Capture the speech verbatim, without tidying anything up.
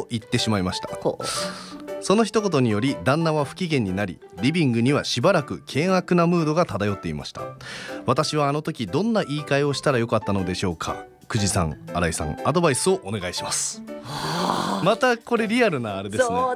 言ってしまいました。その一言により旦那は不機嫌になり、リビングにはしばらく険悪なムードが漂っていました。私はあの時どんな言い換えをしたらよかったのでしょうか。久慈さん、新井さん、アドバイスをお願いします。またこれリアルなあれですね。